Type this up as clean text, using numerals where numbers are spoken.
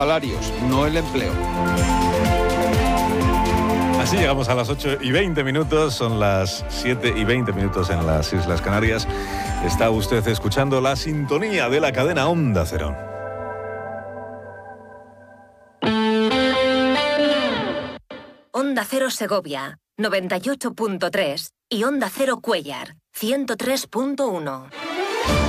Salarios, no el empleo. Así llegamos a las 8:20, son las 7:20 en las Islas Canarias. Está usted escuchando la sintonía de la cadena Onda Cero. Onda Cero Segovia, 98.3 y Onda Cero Cuéllar, 103.1.